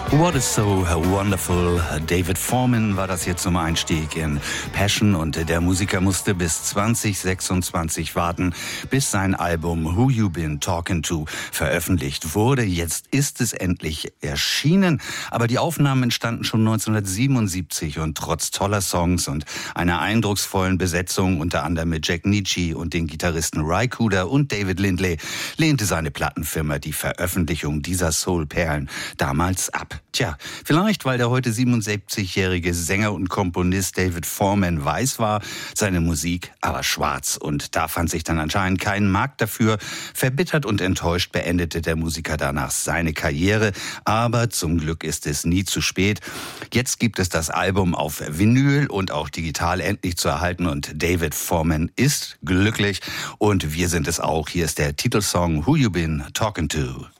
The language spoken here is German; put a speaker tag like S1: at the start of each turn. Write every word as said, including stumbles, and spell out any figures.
S1: What is so wonderful? David Foreman war das jetzt zum Einstieg in Passion und der Musiker musste bis zwanzig sechsundzwanzig warten, bis sein Album Who You Been Talking To veröffentlicht wurde. Jetzt ist es endlich erschienen, aber die Aufnahmen entstanden schon neunzehnhundertsiebenundsiebzig und trotz toller Songs und einer eindrucksvollen Besetzung, unter anderem mit Jack Nitzsche und den Gitarristen Ry Cooder und David Lindley, lehnte seine Plattenfirma die Veröffentlichung dieser Soulperlen damals ab. Tja, vielleicht weil der heute siebenundsiebzigjährige Sänger und Komponist David Foreman weiß war, seine Musik aber schwarz. Und da fand sich dann anscheinend kein Markt dafür. Verbittert und enttäuscht beendete der Musiker danach seine Karriere. Aber zum Glück ist es nie zu spät. Jetzt gibt es das Album auf Vinyl und auch digital endlich zu erhalten. Und David Foreman ist glücklich. Und wir sind es auch. Hier ist der Titelsong Who You Been Talking To.